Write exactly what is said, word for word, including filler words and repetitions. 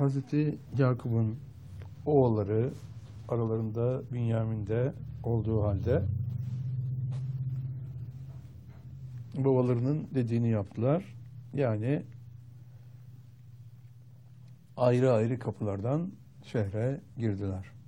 Hazreti Yakup'un oğulları aralarında Bünyamin'de olduğu halde babalarının dediğini yaptılar. Yani ayrı ayrı kapılardan şehre girdiler.